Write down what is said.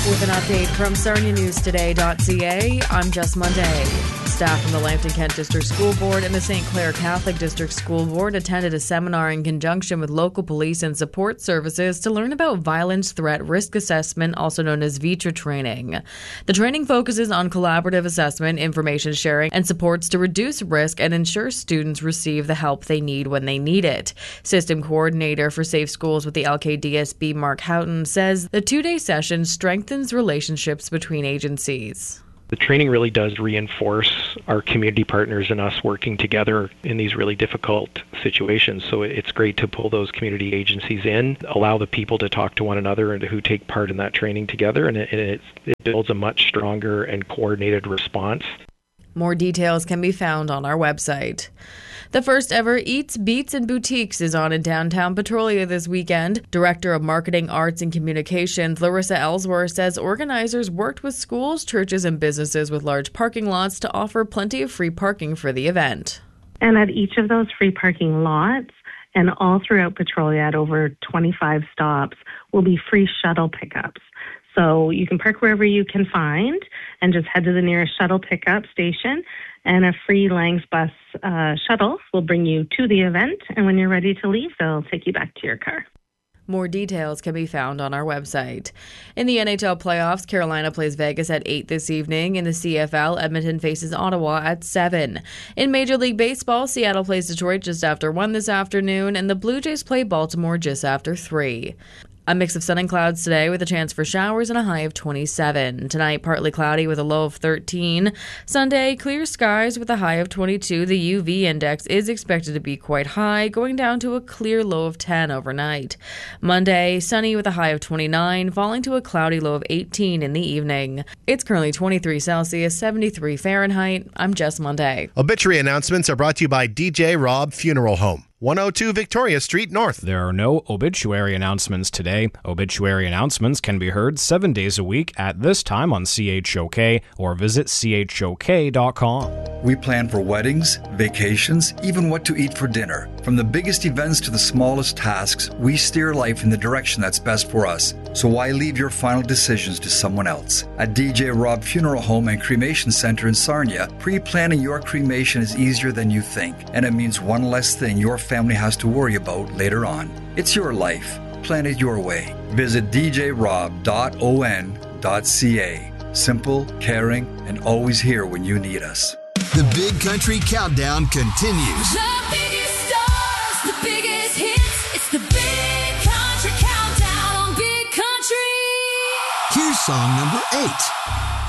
With an update from SarniaNewsToday.ca, I'm Jess Monday. Staff from the Lambton Kent District School Board and the St. Clair Catholic District School Board attended a seminar in conjunction with local police and support services to learn about violence threat risk assessment, also known as VITRA training. The training focuses on collaborative assessment, information sharing, and supports to reduce risk and ensure students receive the help they need when they need it. System Coordinator for Safe Schools with the LKDSB, Mark Houghton, says the two-day session strengthens relationships between agencies. The training really does reinforce our community partners and us working together in these really difficult situations. So it's great to pull those community agencies in, allow the people to talk to one another and who take part in that training together, and it builds a much stronger and coordinated response. More details can be found on our website. The first ever Eats, Beats and Boutiques is on in downtown Petrolia this weekend. Director of Marketing, Arts and Communications, Larissa Ellsworth, says organizers worked with schools, churches and businesses with large parking lots to offer plenty of free parking for the event. And at each of those free parking lots and all throughout Petrolia at over 25 stops will be free shuttle pickups. So you can park wherever you can find and just head to the nearest shuttle pickup station, and a free Langs bus shuttle will bring you to the event, and when you're ready to leave, they'll take you back to your car. More details can be found on our website. In the NHL playoffs, Carolina plays Vegas at 8 this evening. In the CFL, Edmonton faces Ottawa at 7. In Major League Baseball, Seattle plays Detroit just after 1 this afternoon, and the Blue Jays play Baltimore just after 3. A mix of sun and clouds today with a chance for showers and a high of 27. Tonight, partly cloudy with a low of 13. Sunday, clear skies with a high of 22. The UV index is expected to be quite high, going down to a clear low of 10 overnight. Monday, sunny with a high of 29, falling to a cloudy low of 18 in the evening. It's currently 23 Celsius, 73 Fahrenheit. I'm Jess Monday. Obituary announcements are brought to you by DJ Robb Funeral Home, 102 Victoria Street North. There are no obituary announcements today. Obituary announcements can be heard 7 days a week at this time on CHOK or visit chok.com. We plan for weddings, vacations, even what to eat for dinner. From the biggest events to the smallest tasks, we steer life in the direction that's best for us. So why leave your final decisions to someone else? At DJ Robb Funeral Home and Cremation Center in Sarnia, pre-planning your cremation is easier than you think, and it means one less thing your family has to worry about later on. It's your life. Plan it your way. Visit djrob.on.ca. Simple, caring, and always here when you need us. The Big Country Countdown continues. The biggest stars, the biggest hits. It's the Big Country Countdown on Big Country. Here's song number 8.